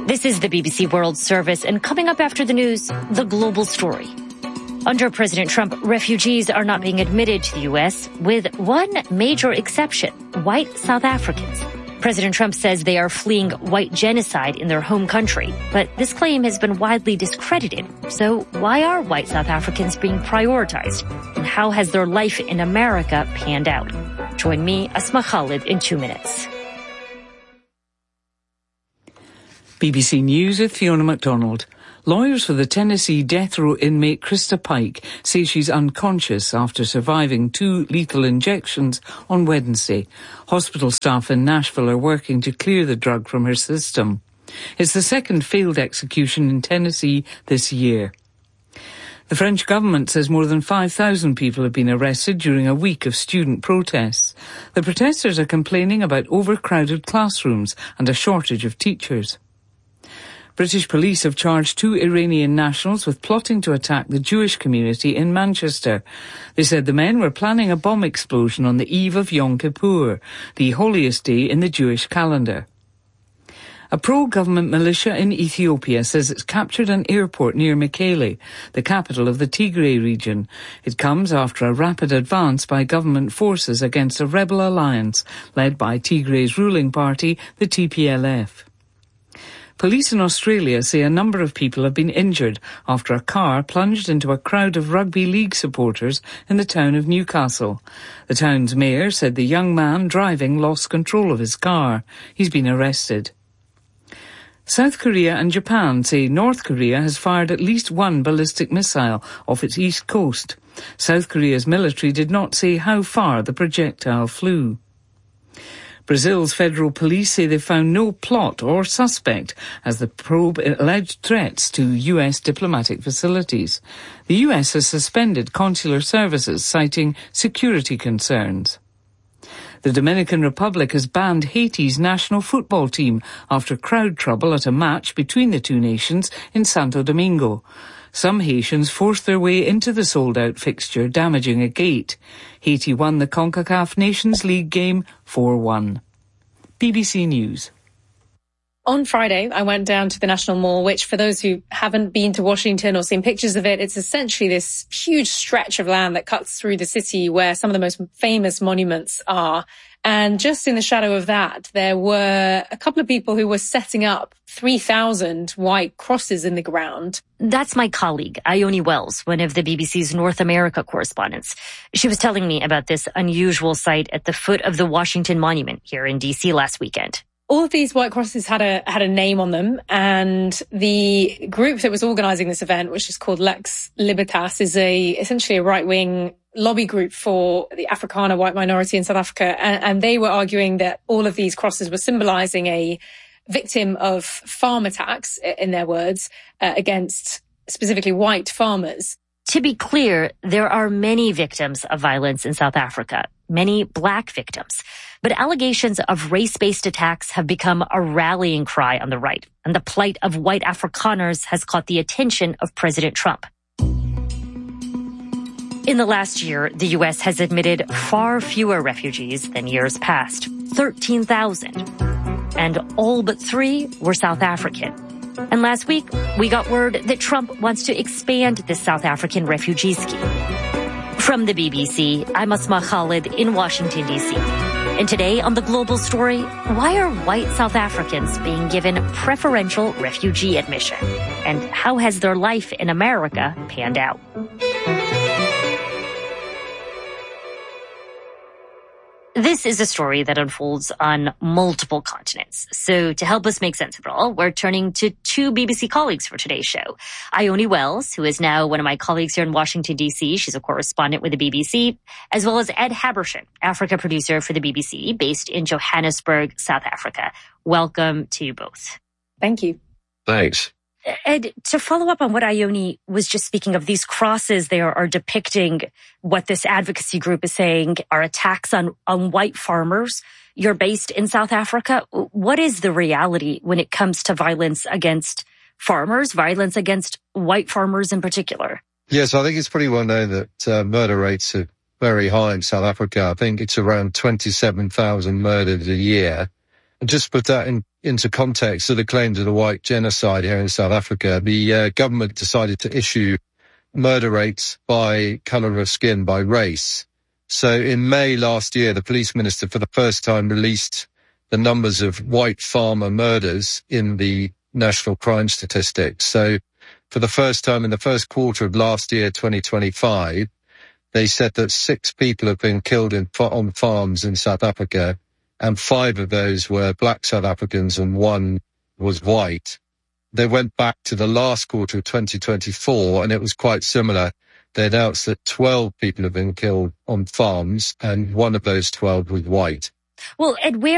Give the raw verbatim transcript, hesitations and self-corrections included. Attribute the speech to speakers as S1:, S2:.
S1: This is the B B C World Service, and coming up after the news, the global story. Under President Trump, refugees are not being admitted to the U S, with one major exception, white South Africans. President Trump says they are fleeing white genocide in their home country, but this claim has been widely discredited. So why are white South Africans being prioritized? And how has their life in America panned out? Join me, Asma Khalid, in two minutes.
S2: B B C News with Fiona MacDonald. Lawyers for the Tennessee death row inmate Krista Pike say she's unconscious after surviving two lethal injections on Wednesday. Hospital staff in Nashville are working to clear the drug from her system. It's the second failed execution in Tennessee this year. The French government says more than five thousand people have been arrested during a week of student protests. The protesters are complaining about overcrowded classrooms and a shortage of teachers. British police have charged two Iranian nationals with plotting to attack the Jewish community in Manchester. They said the men were planning a bomb explosion on the eve of Yom Kippur, the holiest day in the Jewish calendar. A pro-government militia in Ethiopia says it's captured an airport near Mekele, the capital of the Tigray region. It comes after a rapid advance by government forces against a rebel alliance led by Tigray's ruling party, the T P L F. Police in Australia say a number of people have been injured after a car plunged into a crowd of rugby league supporters in the town of Newcastle. The town's mayor said the young man driving lost control of his car. He's been arrested. South Korea and Japan say North Korea has fired at least one ballistic missile off its east coast. South Korea's military did not say how far the projectile flew. Brazil's federal police say they found no plot or suspect as they probe alleged threats to U S diplomatic facilities. The U S has suspended consular services, citing security concerns. The Dominican Republic has banned Haiti's national football team after crowd trouble at a match between the two nations in Santo Domingo. Some Haitians forced their way into the sold-out fixture, damaging a gate. Haiti won the CONCACAF Nations League game four one. B B C News.
S3: On Friday, I went down to the National Mall, which for those who haven't been to Washington or seen pictures of it, it's essentially this huge stretch of land that cuts through the city where some of the most famous monuments are. And just in the shadow of that, there were a couple of people who were setting up three thousand white crosses in the ground.
S1: That's my colleague, Ione Wells, one of the B B C's North America correspondents. She was telling me about this unusual site at the foot of the Washington Monument here in D C last weekend.
S3: All of these white crosses had a had a name on them, and the group that was organising this event, which is called Lex Libertas, is a essentially a right-wing lobby group for the Afrikaner white minority in South Africa, and, and they were arguing that all of these crosses were symbolising a victim of farm attacks, in their words, uh, against specifically white farmers.
S1: To be clear, there are many victims of violence in South Africa, many black victims. But allegations of race-based attacks have become a rallying cry on the right, and the plight of white Afrikaners has caught the attention of President Trump. In the last year, the U S has admitted far fewer refugees than years past, thirteen thousand. And all but three were South African. And last week, we got word that Trump wants to expand this South African refugee scheme. From the B B C, I'm Asma Khalid in Washington, D C. And today on The Global Story, why are white South Africans being given preferential refugee admission? And how has their life in America panned out? This is a story that unfolds on multiple continents. So to help us make sense of it all, we're turning to two B B C colleagues for today's show. Ione Wells, who is now one of my colleagues here in Washington, D C. She's a correspondent with the B B C, as well as Ed Habershon, Africa producer for the B B C, based in Johannesburg, South Africa. Welcome to you both.
S3: Thank you.
S4: Thanks.
S1: Ed, to follow up on what Ione was just speaking of, these crosses there are depicting what this advocacy group is saying are attacks on, on white farmers. You're based in South Africa. What is the reality when it comes to violence against farmers, violence against white farmers in particular?
S4: Yes, I think it's pretty well known that uh, murder rates are very high in South Africa. I think it's around twenty-seven thousand murdered a year. And just to put that in into context of the claims of the white genocide here in South Africa, the uh, government decided to issue murder rates by colour of skin, by race. So in May last year, the police minister for the first time released the numbers of white farmer murders in the national crime statistics. So for the first time in the first quarter of last year, twenty twenty-five, they said that six people have been killed in, on farms in South Africa, and five of those were black South Africans and one was white. They went back to the last quarter of twenty twenty-four and it was quite similar. They announced that twelve people have been killed on farms and one of those twelve was white.
S1: Well, Ed, where